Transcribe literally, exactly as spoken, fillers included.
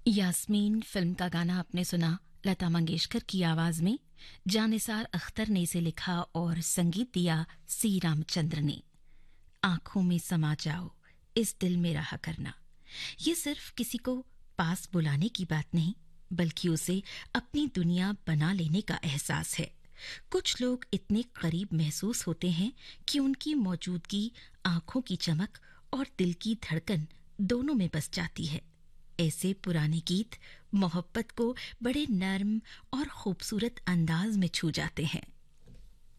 Yasmin film का गाना आपने सुना लता मंगेशकर की आवाज में। जानिसार अख्तर ने इसे लिखा और संगीत दिया सी रामचंद्र ने। आंखों में समा जाओ, इस दिल में रहा करना। ये सिर्फ किसी को पास बुलाने की बात नहीं, बल्कि उसे अपनी दुनिया बना लेने का एहसास है। कुछ लोग इतने करीब महसूस होते हैं कि उनकी मौजूदगी आंखों की चमक और दिल की धड़कन दोनों में बस जाती है। ऐसे पुराने गीत मोहब्बत को बड़े नर्म और खूबसूरत अंदाज में छू जाते हैं।